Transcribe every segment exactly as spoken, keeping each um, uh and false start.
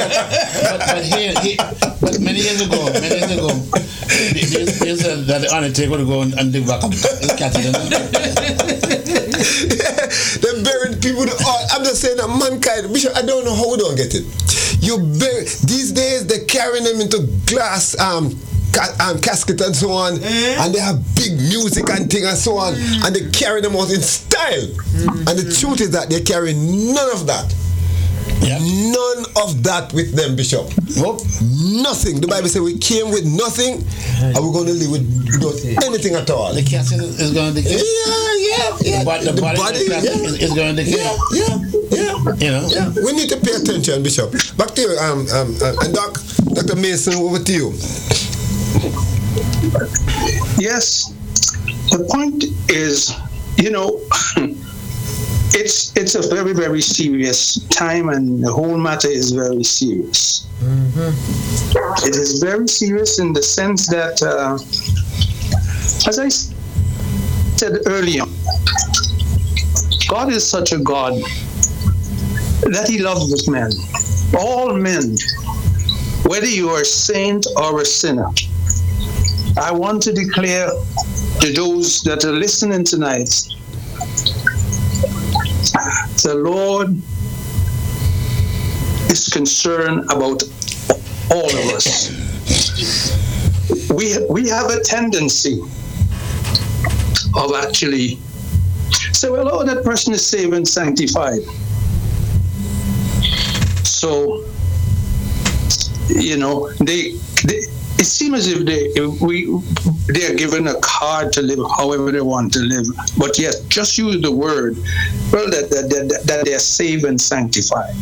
but, but here, here, but many years ago, many years ago, they, they, they said that the Undertaker would go and, and dig back up the cat. They buried people. Oh, I'm just saying that mankind. Bishop, I don't know how we don't get it. You bury these days. They're carrying them into glass um, ca- um casket and so on, mm. and they have big music and thing and so on, mm. and they carry them out in style. Mm. And the truth is that they carry none of that. Yeah. None of that with them, Bishop. Nope. Nothing. The Bible says we came with nothing, and we're going to live with without anything at all. The cat is going to decay. Yeah, yeah, yeah. But the, the body, body the yeah. is, is going to decay. Yeah, yeah, yeah. You know. Yeah. We need to pay attention, Bishop. Back to you, um, um, uh, and Doc, Doctor Mason, over to you. Yes. The point is, you know. It's it's a very, very serious time, and the whole matter is very serious. Mm-hmm. It is very serious in the sense that, uh, as I said earlier, God is such a God that He loves men, all men, whether you are a saint or a sinner. I want to declare to those that are listening tonight, the Lord is concerned about all of us. We we have a tendency of actually say, well, oh, that person is saved and sanctified. So, you know, they, they it seems as if they if we they are given a card to live however they want to live, but yet just use the word, well, that that, that, that they are saved and sanctified.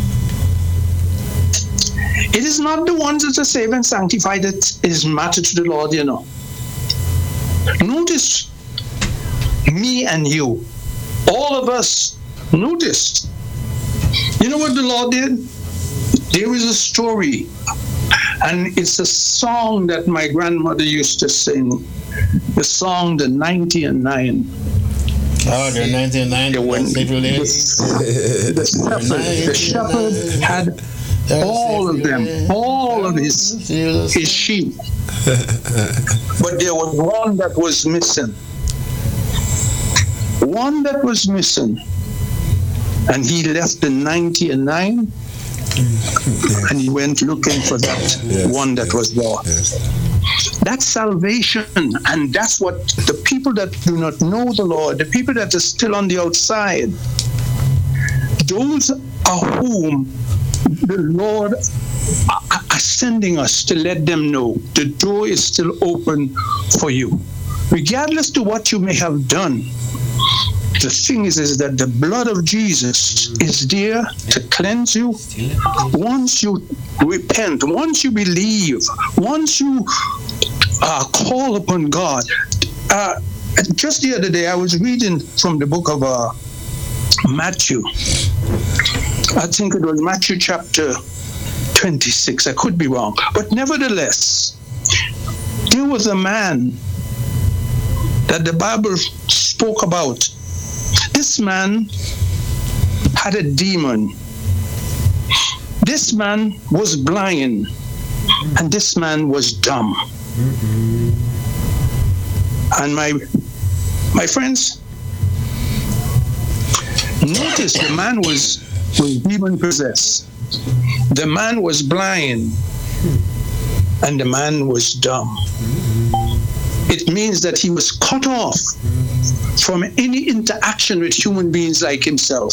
It is not the ones that are saved and sanctified that is matter to the Lord, you know. Notice me and you, all of us. Notice, you know what the Lord did? There is a story. And it's a song that my grandmother used to sing. The song, the ninety and nine. Oh, the ninety and nine. The, the, the shepherd, the shepherd had all of them, all of his, his sheep. But there was one that was missing. One that was missing. And he left the ninety and nine. Yes. And he went looking for that yes. one that was there. Yes. That's salvation, and that's what the people that do not know the Lord, the people that are still on the outside, those are whom the Lord are sending us to let them know the door is still open for you. Regardless to what you may have done, the thing is, is that the blood of Jesus is there to cleanse you. Once you repent, once you believe, once you uh, call upon God. Uh, just the other day, I was reading from the book of uh, Matthew. I think it was Matthew chapter twenty-six. I could be wrong. But nevertheless, there was a man that the Bible spoke about. This man had a demon. This man was blind, and this man was dumb. Mm-hmm. And my my friends, notice the man was, was demon possessed. The man was blind, and the man was dumb. It means that he was cut off from any interaction with human beings like himself.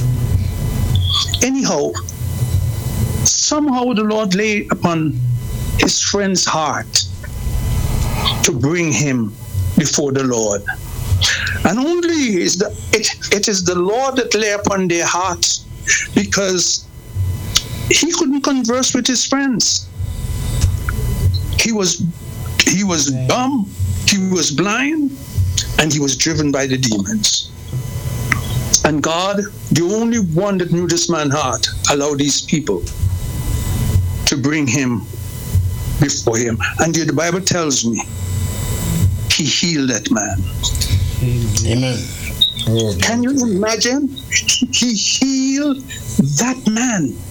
Anyhow, somehow the Lord laid upon his friend's heart to bring him before the Lord. And only is the it, it is the Lord that lay upon their hearts, because he couldn't converse with his friends. He was he was dumb, he was blind, and he was driven by the demons. And God, the only one that knew this man's heart, allowed these people to bring him before him. And the Bible tells me he healed that man. Amen. Can you imagine? He healed that man.